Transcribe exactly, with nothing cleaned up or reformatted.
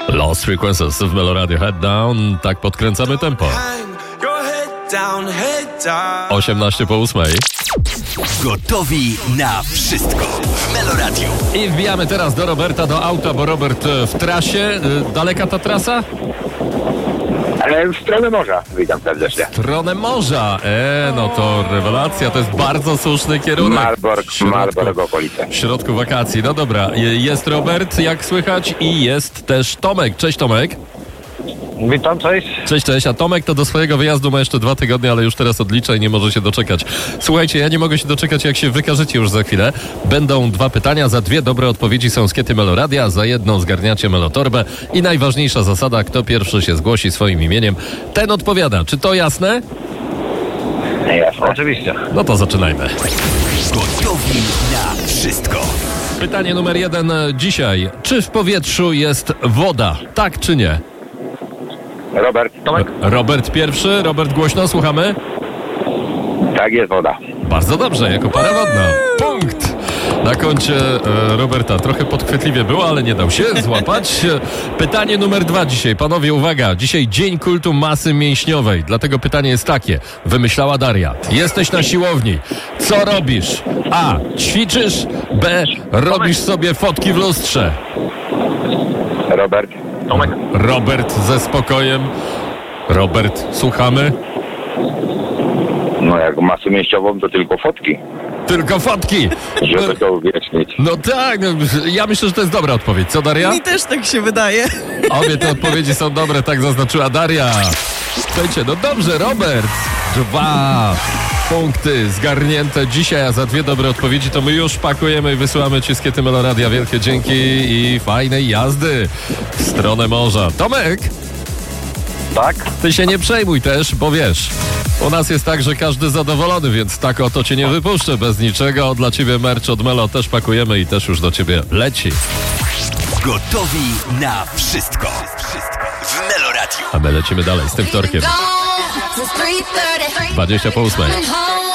Lost Frequencies w Melo Radio. Head down, tak podkręcamy tempo. osiemnaście po ósmej. Gotowi na wszystko w Melo Radio. I wbijamy teraz do Roberta, do auta, bo Robert w trasie. Daleka ta trasa? Ale w stronę morza. Witam serdecznie. W stronę morza. E, no to rewelacja, to jest bardzo słuszny kierunek. Marburg, Marburg, okolice. W środku wakacji. No dobra, jest Robert, jak słychać, i jest też Tomek. Cześć Tomek. Witam, cześć. Cześć, cześć. A Tomek to do swojego wyjazdu ma jeszcze dwa tygodnie, ale już teraz odlicza i nie może się doczekać. Słuchajcie, ja nie mogę się doczekać, jak się wykażecie już za chwilę. Będą dwa pytania, za dwie dobre odpowiedzi są skiety Melo Radia, za jedną zgarniacie Melotorbę i najważniejsza zasada, kto pierwszy się zgłosi swoim imieniem, ten odpowiada. Czy to jasne? Jasne. Oczywiście. No to zaczynajmy. Gotowi na wszystko. Pytanie numer jeden dzisiaj. Czy w powietrzu jest woda? Tak czy nie? Robert, Tomek? Robert pierwszy. Robert, głośno, słuchamy. Tak, jest woda. Bardzo dobrze, jako para wodna. Punkt! Na koncie e, Roberta. Trochę podchwytliwie było, ale nie dał się złapać. Pytanie numer dwa dzisiaj. Panowie, uwaga. Dzisiaj Dzień Kultu Masy Mięśniowej. Dlatego pytanie jest takie. Wymyślała Daria. Jesteś na siłowni. Co robisz? A. Ćwiczysz. B. Robisz sobie fotki w lustrze. Robert. Tomek. Robert ze spokojem. Robert, słuchamy. No jak masę mięśniową, to tylko fotki. Tylko fotki. Żeby to uwiecznić. No tak, no, ja myślę, że to jest dobra odpowiedź. Co, Daria? Mi też tak się wydaje. Obie te odpowiedzi są dobre, tak zaznaczyła Daria. Słuchajcie, no dobrze, Robert. Dwa punkty zgarnięte dzisiaj, a za dwie dobre odpowiedzi to my już pakujemy i wysyłamy ci skiety Melo Radia. Wielkie dzięki i fajnej jazdy w stronę morza. Tomek, Tak? ty się nie przejmuj też, bo wiesz, u nas jest tak, że każdy zadowolony, więc tak oto cię nie wypuszczę bez niczego. Dla ciebie merch od Melo też pakujemy i też już do ciebie leci. Gotowi na wszystko. Wszystko w Melo Radio. A my lecimy dalej z tym wtorkiem. dwadzieścia po ósmej.